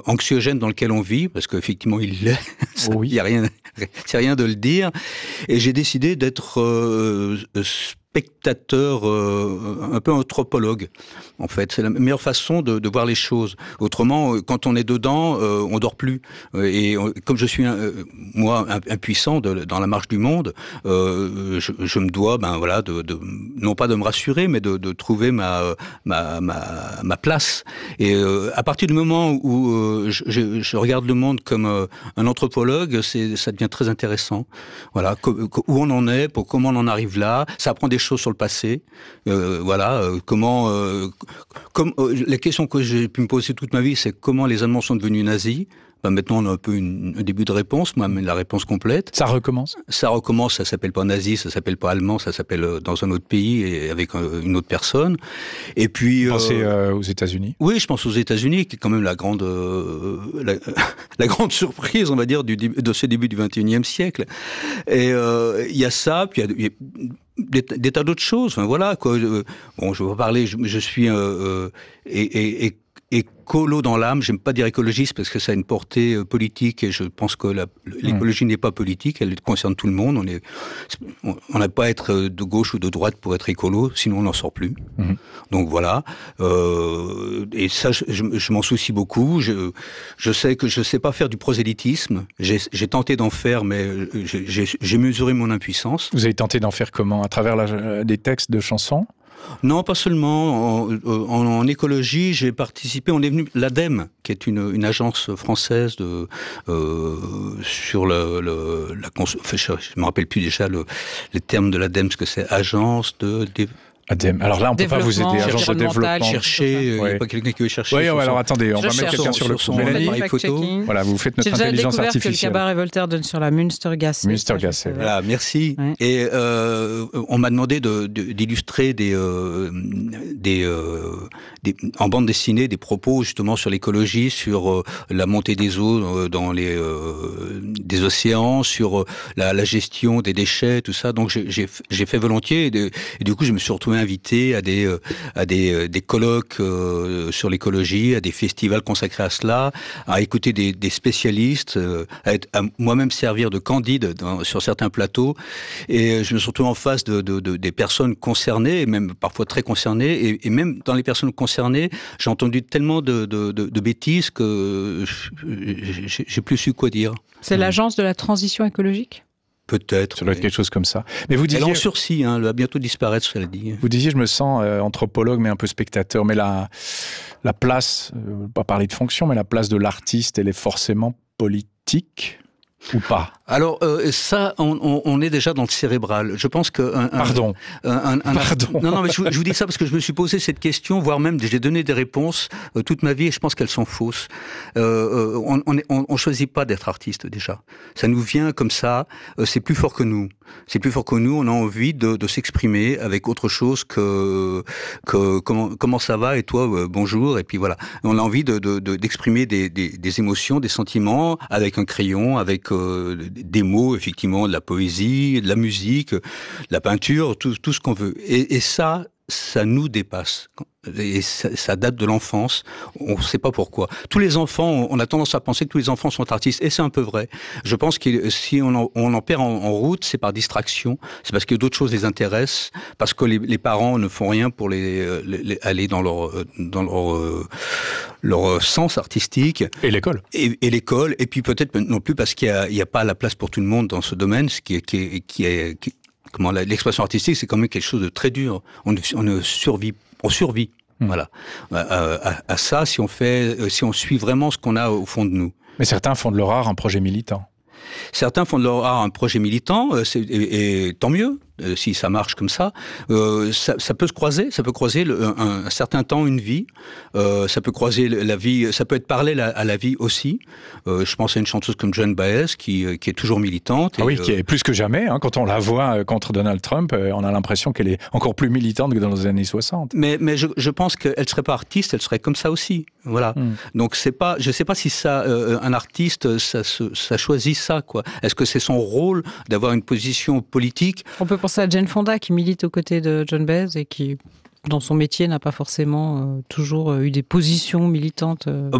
anxiogène dans lequel on vit, parce qu'effectivement il l'est, Oui. il y a rien, c'est rien de le dire, et j'ai décidé d'être spectateur, un peu anthropologue, en fait. C'est la meilleure façon de voir les choses. Autrement, quand on est dedans, on dort plus. Comme je suis, moi, impuissant dans la marche du monde, je me dois, non pas de me rassurer, mais de trouver ma place. Et à partir du moment où je regarde le monde comme un anthropologue, ça devient très intéressant. Voilà, où on en est, comment on en arrive là. Ça apprend des choses sur le passé. La question que j'ai pu me poser toute ma vie, c'est comment les Allemands sont devenus nazis. Maintenant, on a un peu un début de réponse, moi, mais la réponse complète. Ça recommence ? Ça recommence, ça s'appelle pas nazi, ça s'appelle pas allemand, ça s'appelle dans un autre pays et avec une autre personne. Et puis... Vous pensez aux États-Unis ? Oui, je pense aux États-Unis, qui est quand même la grande surprise, on va dire, de ce début du XXIe siècle. Et il y a ça, puis il y a des tas d'autres choses. Enfin, voilà, quoi. Bon, je vais pas parler, je suis écolo dans l'âme, j'aime pas dire écologiste parce que ça a une portée politique et je pense que l'écologie n'est pas politique, elle concerne tout le monde. On n'a pas à être de gauche ou de droite pour être écolo, sinon on n'en sort plus. Donc voilà. Et ça, je m'en soucie beaucoup. Je sais que je sais pas faire du prosélytisme. J'ai tenté d'en faire, mais j'ai mesuré mon impuissance. Vous avez tenté d'en faire comment ? À travers des textes de chansons ? Non, pas seulement. En écologie, j'ai participé. On est venu l'ADEME, qui est une agence française sur je me rappelle plus déjà les termes de l'ADEME, ce que c'est, agence de. ADEME. Alors là, on peut pas vous aider. Agence de développement. Chercher. Il n'y a pas quelqu'un qui veut chercher. Oui, alors attendez, on va mettre quelqu'un sur le coup. Mélanie, photo. Voilà, vous faites notre intelligence artificielle. J'ai déjà découvert que le cabaret Voltaire donne sur la Münstergasse. Münstergasse. Voilà, merci. Ouais. Et on m'a demandé d'illustrer en bande dessinée des propos justement sur l'écologie, sur la montée des eaux dans des océans, sur la gestion des déchets, tout ça. Donc j'ai fait volontiers et du coup je me suis retrouvé invité à des colloques sur l'écologie, à des festivals consacrés à cela, à écouter des spécialistes, à moi-même servir de candide sur certains plateaux. Et je me suis retrouvé en face des personnes concernées, et même parfois très concernées. Et même dans les personnes concernées, j'ai entendu tellement de bêtises que j'ai plus su quoi dire. C'est l'agence de la transition écologique ? Peut-être. Ça doit être quelque chose comme ça. Mais vous disiez... Elle est en sursis, elle va bientôt disparaître, cela dit. Vous disiez, je me sens anthropologue, mais un peu spectateur. Mais la place, pas parler de fonction, mais la place de l'artiste, elle est forcément politique ou pas? Alors ça, on est déjà dans le cérébral. Je pense que Pardon. Non, mais je vous dis ça parce que je me suis posé cette question, voire même j'ai donné des réponses toute ma vie et je pense qu'elles sont fausses. On choisit pas d'être artiste déjà. Ça nous vient comme ça. C'est plus fort que nous. C'est plus fort que nous. On a envie de s'exprimer avec autre chose que comment ça va et toi bonjour et puis voilà. On a envie d'exprimer des émotions, des sentiments avec un crayon, avec des mots, effectivement, de la poésie, de la musique, de la peinture, tout ce qu'on veut. Et ça nous dépasse. Et ça date de l'enfance. On ne sait pas pourquoi. Tous les enfants, on a tendance à penser que tous les enfants sont artistes. Et c'est un peu vrai. Je pense que si on en perd en route, c'est par distraction. C'est parce que d'autres choses les intéressent. Parce que les parents ne font rien pour aller dans leur sens artistique. Et l'école. Et l'école. Et puis peut-être non plus parce qu'il y a pas la place pour tout le monde dans ce domaine, ce qui est l'expression artistique, c'est quand même quelque chose de très dur. On survit. Voilà. À ça, si on suit vraiment ce qu'on a au fond de nous. Mais certains font de leur art un projet militant. Certains font de leur art un projet militant, et tant mieux. Si ça marche comme ça, ça peut se croiser, un certain temps, une vie, ça peut croiser la vie, ça peut être parallèle à la vie aussi. Je pense à une chanteuse comme Joan Baez qui est toujours militante. Ah oui, qui est plus que jamais. Quand on la voit contre Donald Trump, on a l'impression qu'elle est encore plus militante que dans les années 60. Mais je pense qu'elle serait pas artiste, elle serait comme ça aussi. Voilà. Donc je sais pas si ça, un artiste, ça choisit ça, quoi. Est-ce que c'est son rôle d'avoir une position politique? On peut penser à Jane Fonda qui milite aux côtés de Joan Baez et qui, dans son métier, n'a pas forcément toujours eu des positions militantes.